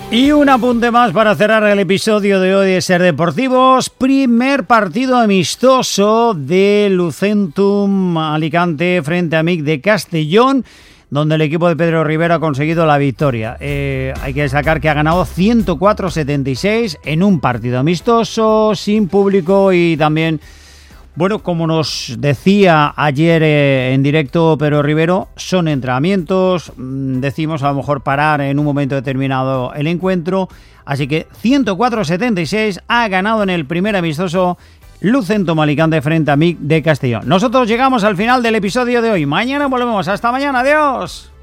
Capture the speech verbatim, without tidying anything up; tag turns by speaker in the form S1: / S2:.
S1: Y un apunte más para cerrar el episodio de hoy de Ser Deportivos. Primer partido amistoso de Lucentum Alicante frente a M I C de Castellón, donde el equipo de Pedro Rivera ha conseguido la victoria. Eh, hay que destacar que ha ganado ciento cuatro a setenta y seis en un partido amistoso, sin público y también... Bueno, como nos decía ayer eh, en directo Pedro Rivero, son entrenamientos, mmm, decimos a lo mejor parar en un momento determinado el encuentro, así que ciento cuatro a setenta y seis ha ganado en el primer amistoso Lucentum Alicante frente a M I C de Castellón. Nosotros llegamos al final del episodio de hoy, mañana volvemos, hasta mañana, adiós.